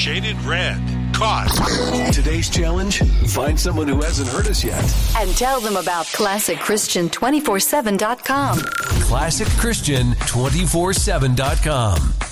shaded red. Caught. Today's challenge, find someone who hasn't heard us yet. And tell them about ClassicChristian247.com. ClassicChristian247.com.